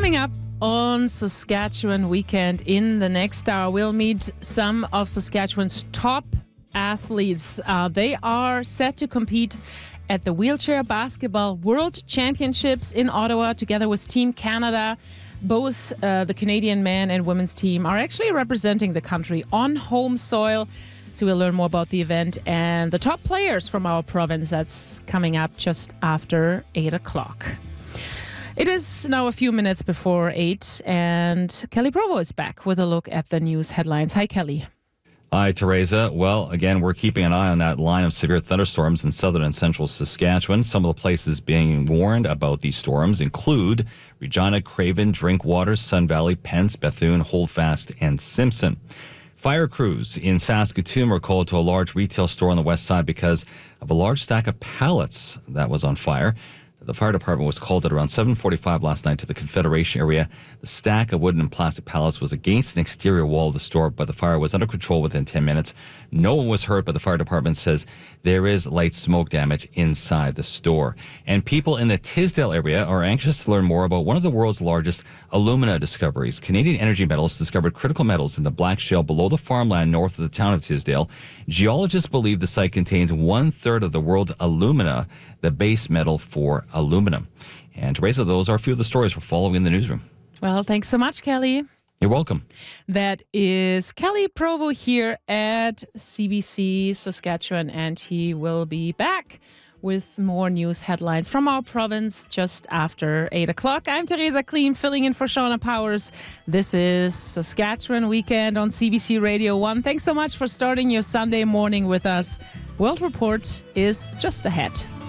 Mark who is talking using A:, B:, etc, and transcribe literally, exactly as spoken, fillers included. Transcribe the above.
A: Coming up on Saskatchewan Weekend in the next hour, we'll meet some of Saskatchewan's top athletes. Uh, they are set to compete at the Wheelchair Basketball World Championships in Ottawa together with Team Canada. Both uh, the Canadian men and women's team are actually representing the country on home soil. So we'll learn more about the event and the top players from our province. That's coming up just after eight o'clock. It is now a few minutes before eight, and Kelly Provo is back with a look at the news headlines. Hi, Kelly.
B: Hi, Teresa. Well, again, we're keeping an eye on that line of severe thunderstorms in southern and central Saskatchewan. Some of the places being warned about these storms include Regina, Craven, Drinkwater, Sun Valley, Pence, Bethune, Holdfast, and Simpson. Fire crews in Saskatoon were called to a large retail store on the west side because of a large stack of pallets that was on fire. The fire department was called at around seven forty-five last night to the Confederation area. The stack of wooden and plastic pallets was against an exterior wall of the store, but the fire was under control within ten minutes. No one was hurt, but the fire department says there is light smoke damage inside the store. And people in the Tisdale area are anxious to learn more about one of the world's largest alumina discoveries. Canadian Energy Metals discovered critical metals in the black shale below the farmland north of the town of Tisdale. Geologists believe the site contains one-third of the world's alumina, the base metal for aluminum. And Teresa, those are a few of the stories we're following in the newsroom.
A: Well, thanks so much, Kelly.
B: You're welcome.
A: That is Kelly Provo here at C B C Saskatchewan, and he will be back with more news headlines from our province just after eight o'clock. I'm Teresa Kleen, filling in for Shauna Powers. This is Saskatchewan Weekend on C B C Radio one. Thanks so much for starting your Sunday morning with us. World Report is just ahead.